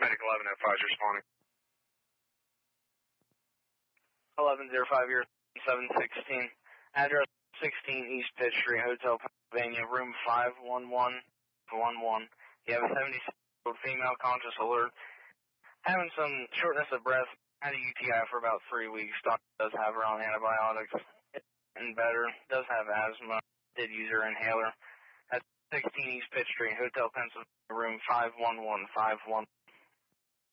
Medic 11 at 5 responding. 1105 here, 716. Address 16 East Pitt Street, Hotel Pennsylvania, room 51111. You have a 76-year-old female, conscious, alert, having some shortness of breath, had a UTI for about 3 weeks. Doctor does have her on antibiotics and better, does have asthma, did use her inhaler. At 16 East Pitt Street, Hotel Pennsylvania, room 51151.